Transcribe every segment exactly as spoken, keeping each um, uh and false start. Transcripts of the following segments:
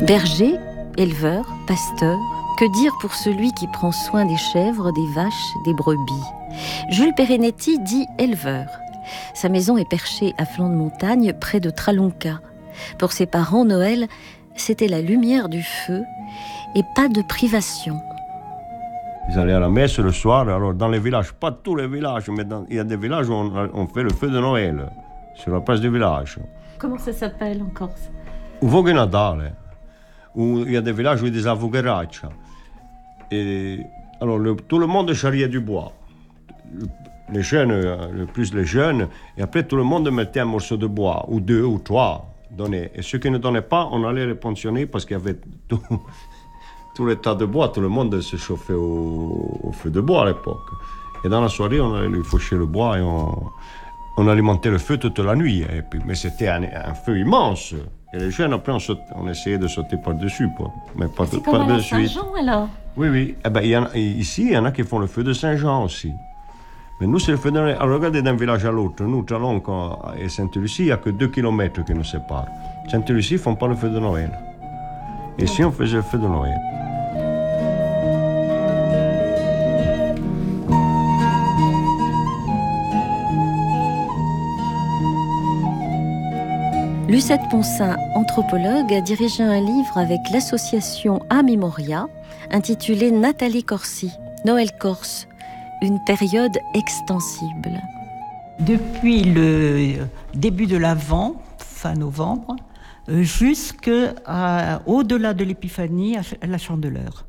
Berger, éleveur, pasteur, que dire pour celui qui prend soin des chèvres, des vaches, des brebis ? Jules Perenetti dit éleveur. Sa maison est perchée à flanc de montagne, près de Tralunca. Pour ses parents, Noël, c'était la lumière du feu et pas de privation. Ils allaient à la messe le soir, alors dans les villages, pas tous les villages, mais dans, il y a des villages où on, on fait le feu de Noël, sur la place du village. Comment ça s'appelle en Corse ? Ou Vogue Natale, où il y a des villages où il y a des avogeraccia. Et alors le, tout le monde charriait du bois. Les jeunes, le plus les jeunes, et après tout le monde mettait un morceau de bois, ou deux, ou trois, donnés. Et ceux qui ne donnaient pas, on allait les pensionner parce qu'il y avait tout, tout le tas de bois, tout le monde se chauffait au, au feu de bois à l'époque. Et dans la soirée, on allait lui faucher le bois et on, on alimentait le feu toute la nuit. Et puis, mais c'était un, un feu immense. Et les jeunes, après, on, saute, on essayait de sauter par-dessus, quoi. Mais pas, c'est pas comme de à suite. Saint-Jean, alors ? Oui, oui. Eh ben, il y en a, ici, il y en a qui font le feu de Saint-Jean aussi. Mais nous, c'est le feu de Noël. Alors, regardez d'un village à l'autre. Nous, Tralunca et Sainte-Lucie, il n'y a que deux kilomètres qui nous séparent. Sainte-Lucie, ils ne font pas le feu de Noël. Et ici, on faisait le feu de Noël. Lucette Poncin, anthropologue, a dirigé un livre avec l'association A Memoria, intitulé Nathalie Corsi, Noël Corse, une période extensible. Depuis le début de l'Avent, fin novembre, jusqu'au-delà de l'Épiphanie, à la Chandeleur.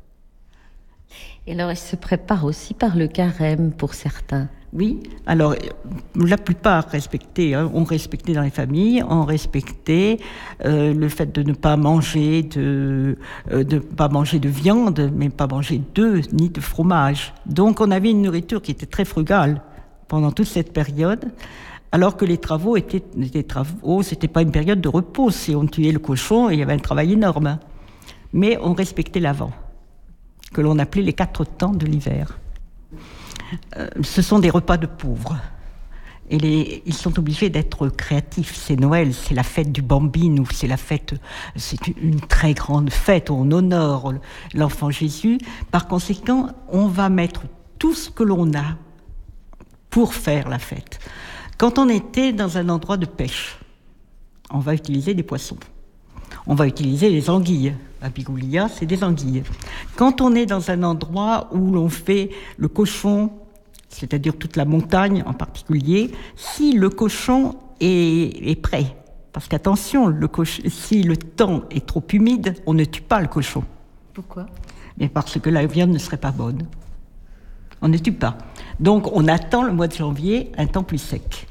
Et alors, elle se prépare aussi par le carême pour certains. Oui, alors la plupart respectaient, hein, on respectait dans les familles, on respectait euh, le fait de ne pas manger de, euh, de pas manger de viande, mais pas manger d'œufs ni de fromage. Donc on avait une nourriture qui était très frugale pendant toute cette période, alors que les travaux étaient des travaux, c'était pas une période de repos. Si on tuait le cochon, il y avait un travail énorme. Mais on respectait l'Avent, que l'on appelait les quatre temps de l'hiver. Euh, ce sont des repas de pauvres. Et les, ils sont obligés d'être créatifs. C'est Noël, c'est la fête du Bambino, c'est la fête, c'est une très grande fête où on honore l'enfant Jésus. Par conséquent, on va mettre tout ce que l'on a pour faire la fête. Quand on était dans un endroit de pêche, on va utiliser des poissons. On va utiliser les anguilles. La bigoulia, c'est des anguilles. Quand on est dans un endroit où l'on fait le cochon, c'est-à-dire toute la montagne en particulier, si le cochon est, est prêt, parce qu'attention, le cochon, si le temps est trop humide, on ne tue pas le cochon. Pourquoi ? Mais parce que la viande ne serait pas bonne. On ne tue pas. Donc on attend le mois de janvier, un temps plus sec.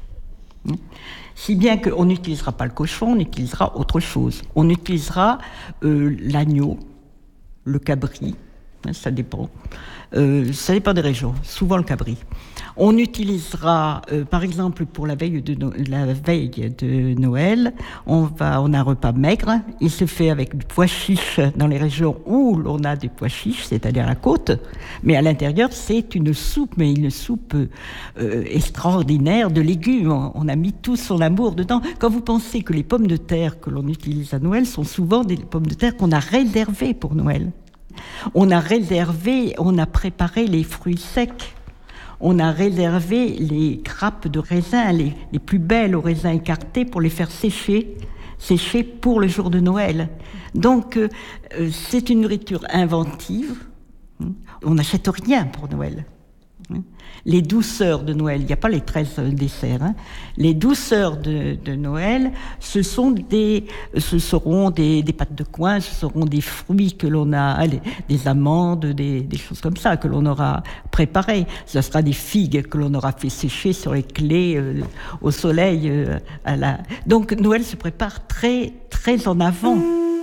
Si bien qu'on n'utilisera pas le cochon, on utilisera autre chose. On utilisera euh, l'agneau, le cabri, hein, ça dépend. Euh, ça dépend des régions, souvent le cabri. On utilisera, euh, par exemple, pour la veille de, no- la veille de Noël, on, va, on a un repas maigre. Il se fait avec du pois chiche dans les régions où l'on a des pois chiches, c'est-à-dire à la côte. Mais à l'intérieur, c'est une soupe, mais une soupe euh, extraordinaire de légumes. On, on a mis tout son amour dedans. Quand vous pensez que les pommes de terre que l'on utilise à Noël sont souvent des pommes de terre qu'on a réservées pour Noël. On a réservé, on a préparé les fruits secs. On a réservé les grappes de raisin, les, les plus belles aux raisins écartés, pour les faire sécher, sécher pour le jour de Noël. Donc, euh, c'est une nourriture inventive. On n'achète rien pour Noël. Les douceurs de Noël, il n'y a pas les treize desserts. Hein. Les douceurs de, de Noël, ce sont des, ce seront des, des pâtes de coin, ce seront des fruits que l'on a, des, des amandes, des, des choses comme ça que l'on aura préparées. Ce sera des figues que l'on aura fait sécher sur les clés euh, au soleil. Euh, à la... Donc Noël se prépare très, très en avant.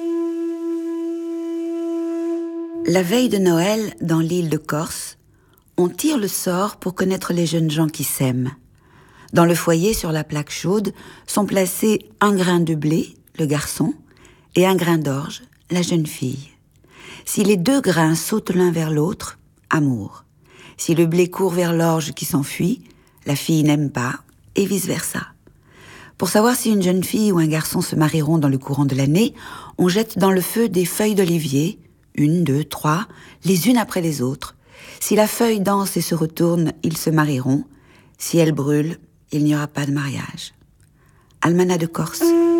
La veille de Noël, dans l'île de Corse, on tire le sort pour connaître les jeunes gens qui s'aiment. Dans le foyer, sur la plaque chaude, sont placés un grain de blé, le garçon, et un grain d'orge, la jeune fille. Si les deux grains sautent l'un vers l'autre, amour. Si le blé court vers l'orge qui s'enfuit, la fille n'aime pas, et vice-versa. Pour savoir si une jeune fille ou un garçon se marieront dans le courant de l'année, on jette dans le feu des feuilles d'olivier, une, deux, trois, les unes après les autres. Si la feuille danse et se retourne, ils se marieront. Si elle brûle, il n'y aura pas de mariage. Almanach de Corse.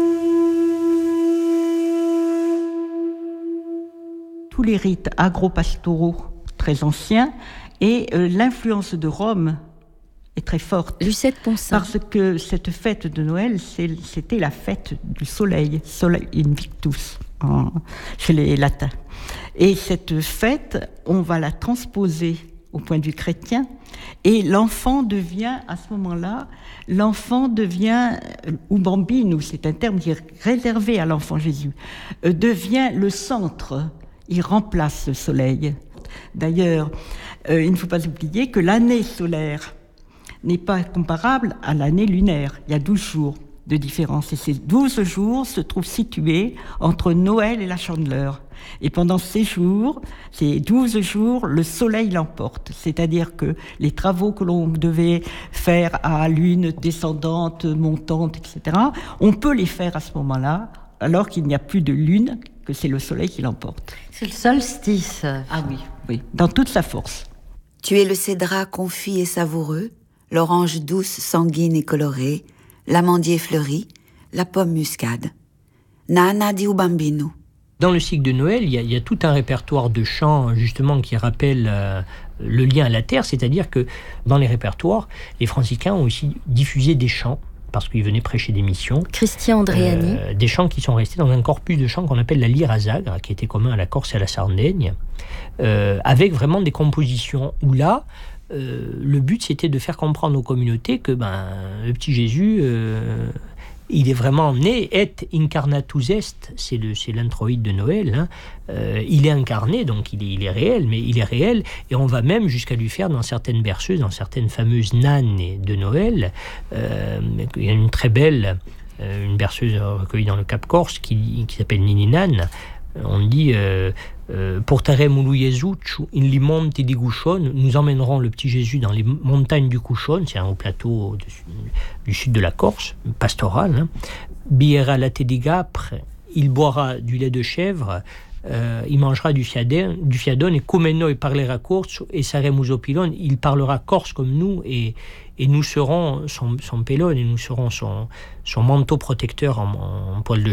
Tous les rites agro-pastoraux très anciens et euh, l'influence de Rome est très forte. Lucette Ponsin. Parce que cette fête de Noël, c'est, c'était la fête du soleil, Sole Invictus, en, chez les latins. Et cette fête, on va la transposer au point de vue chrétien, et l'enfant devient, à ce moment-là, l'enfant devient, ou bambino, c'est un terme qui est réservé à l'enfant Jésus, euh, devient le centre, il remplace le soleil. D'ailleurs, euh, il ne faut pas oublier que l'année solaire n'est pas comparable à l'année lunaire. Il y a douze jours de différence. Et ces douze jours se trouvent situés entre Noël et la Chandeleur. Et pendant ces jours, ces douze jours, le soleil l'emporte. C'est-à-dire que les travaux que l'on devait faire à lune descendante, montante, et cetera, on peut les faire à ce moment-là, alors qu'il n'y a plus de lune, que c'est le soleil qui l'emporte. C'est le solstice. Ah oui, oui, dans toute sa force. Tu es le cédrat confit et savoureux, l'orange douce, sanguine et colorée, l'amandier fleuri, la pomme muscade. Nana di u bambino. Dans le cycle de Noël, il y a, il y a tout un répertoire de chants justement qui rappelle euh, le lien à la terre, c'est-à-dire que dans les répertoires, les franciscains ont aussi diffusé des chants parce qu'ils venaient prêcher des missions. Christian Andréani. Euh, des chants qui sont restés dans un corpus de chants qu'on appelle la lyre à Zagre, qui était commun à la Corse et à la Sardaigne, euh, avec vraiment des compositions où là, Euh, le but c'était de faire comprendre aux communautés que ben, le petit Jésus euh, il est vraiment né, et incarnatus est, c'est, le, c'est l'introïde de Noël, hein. euh, il est incarné, donc il est, il est réel, mais il est réel, et on va même jusqu'à lui faire dans certaines berceuses, dans certaines fameuses nannes de Noël, euh, il y a une très belle, euh, une berceuse recueillie dans le Cap Corse qui, qui s'appelle Nini Nan. On dit euh, euh, Portaremo Gesù in li monti di Guccione, nous emmènerons le petit Jésus dans les montagnes du Couchon, c'est un haut plateau du, du sud de la Corse, pastoral. Hein. Biera latte di gapre, il boira du lait de chèvre, euh, il mangera du fiadone, du fiadone, et come noi parlera corso e saremo pilone, il parlera corse comme nous, et, et nous serons son, son pélone, et nous serons son, son manteau protecteur en, en poil de